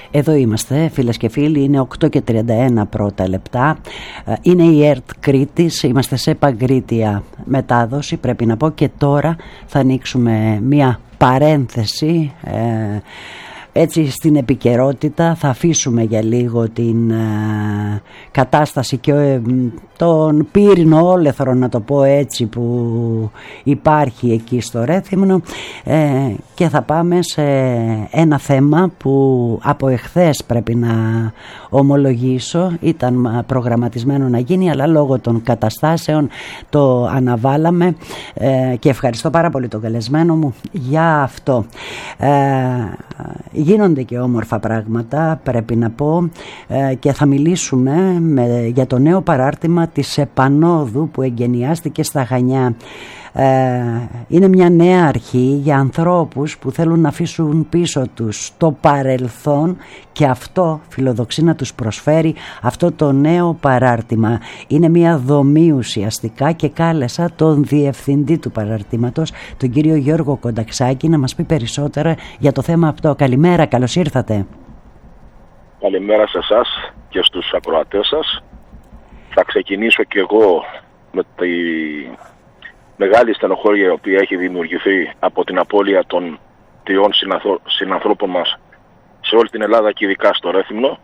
Εδώ είμαστε φίλες και φίλοι, είναι 8:31 πρώτα λεπτά. Είναι η ΕΡΤ Κρήτης, είμαστε σε παγκρίτια μετάδοση πρέπει να πω, και τώρα θα ανοίξουμε μια παρένθεση έτσι στην επικαιρότητα. Θα αφήσουμε για λίγο την κατάσταση και τον πύρινο όλεθρο, να το πω έτσι, που υπάρχει εκεί στο Ρέθυμνο, και θα πάμε σε ένα θέμα που από εχθές πρέπει να ομολογήσω ήταν προγραμματισμένο να γίνει, αλλά λόγω των καταστάσεων το αναβάλαμε, και ευχαριστώ πάρα πολύ τον καλεσμένο μου για αυτό. Γίνονται και όμορφα πράγματα πρέπει να πω, και θα μιλήσουμε για το νέο παράρτημα της Επανόδου που εγκαινιάστηκε στα Χανιά. Είναι μια νέα αρχή για ανθρώπους που θέλουν να αφήσουν πίσω τους το παρελθόν, και αυτό φιλοδοξεί να τους προσφέρει αυτό το νέο παράρτημα. Είναι μια δομή ουσιαστικά, και κάλεσα τον διευθυντή του παραρτήματος, τον κύριο Γιώργο Κονταξάκη, να μας πει περισσότερα για το θέμα αυτό. Καλημέρα, καλώς ήρθατε. Καλημέρα σε εσάς και στους ακροατές σας. Θα ξεκινήσω και εγώ με τη μεγάλη στενοχώρια η οποία έχει δημιουργηθεί από την απώλεια των 3 συνανθρώπων μας σε όλη την Ελλάδα και ειδικά στο Ρέθυμνο.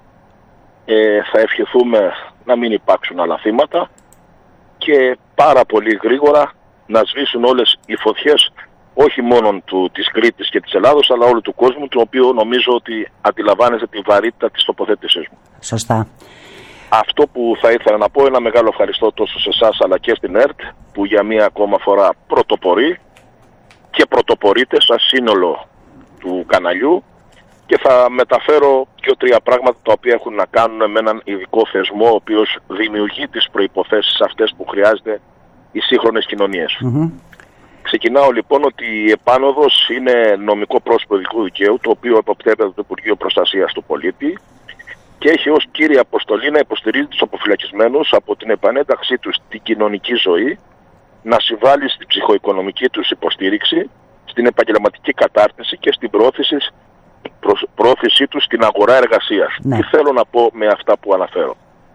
Θα ευχηθούμε να μην υπάρξουν άλλα θύματα και πάρα πολύ γρήγορα να σβήσουν όλες οι φωτιές, όχι μόνο της Κρήτης και της Ελλάδος, αλλά όλου του κόσμου, το οποίο νομίζω ότι αντιλαμβάνεστε τη βαρύτητα της τοποθέτησής μου. Σωστά. Αυτό που θα ήθελα να πω, ένα μεγάλο ευχαριστώ τόσο σε εσάς αλλά και στην ΕΡΤ, που για μία ακόμα φορά πρωτοπορεί και πρωτοπορείται σαν σύνολο του καναλιού, και θα μεταφέρω 2-3 πράγματα τα οποία έχουν να κάνουν με έναν ειδικό θεσμό ο οποίος δημιουργεί τις προϋποθέσεις αυτές που χρειάζεται οι σύγχρονες κοινωνίες. Ξεκινάω λοιπόν ότι η Επάνωδος είναι νομικό πρόσωπο ειδικού δικαίου, το οποίο εποπτεύεται το Υπουργείο Προστασίας του Πολίτη και έχει ως κύρια αποστολή να υποστηρίζει τους αποφυλακισμένους από την επανένταξή τους στην κοινωνική ζωή, να συμβάλλει στην ψυχοοικονομική τους υποστήριξη, στην επαγγελματική κατάρτιση και στην προώθησή τους στην αγορά εργασίας. Ναι. Τι θέλω να πω με αυτά που αναφέρω.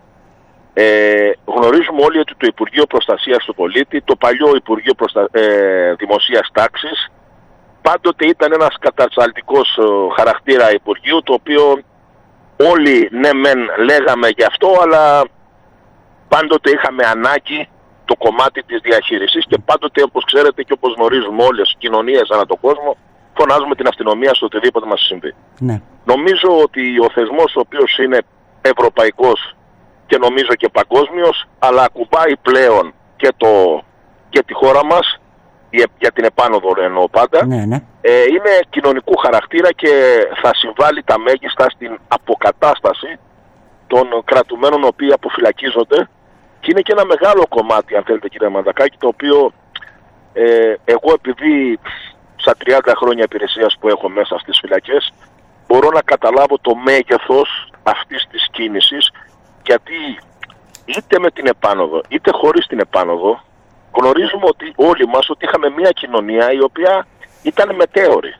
Γνωρίζουμε όλοι ότι το Υπουργείο Προστασίας του Πολίτη, το παλιό Υπουργείο Δημοσίας Τάξης, πάντοτε ήταν ένας κατασταλτικός χαρακτήρα Υπουργείου, το οποίο όλοι ναι μεν λέγαμε γι' αυτό, αλλά πάντοτε είχαμε ανάγκη το κομμάτι της διαχείρισης, και πάντοτε, όπως ξέρετε και όπως γνωρίζουμε όλες οι κοινωνίες ανά τον κόσμο, φωνάζουμε την αστυνομία στο οτιδήποτε μας συμβεί. Ναι. Νομίζω ότι ο θεσμός, ο οποίος είναι ευρωπαϊκός και νομίζω και παγκόσμιος, αλλά ακουμπάει πλέον και τη χώρα μας, για την Επάνωδο εννοώ πάντα, Ναι. είναι κοινωνικού χαρακτήρα και θα συμβάλλει τα μέγιστα στην αποκατάσταση των κρατουμένων οι οποίοι αποφυλακίζονται, και είναι και ένα μεγάλο κομμάτι, αν θέλετε κύριε Μανδακάκη, το οποίο εγώ, επειδή στα 30 χρόνια υπηρεσίας που έχω μέσα στις φυλακές, μπορώ να καταλάβω το μέγεθος αυτής της κίνησης, γιατί είτε με την Επάνωδο είτε χωρίς την Επάνωδο γνωρίζουμε ότι όλοι μας ότι είχαμε μια κοινωνία η οποία ήταν μετέωρη.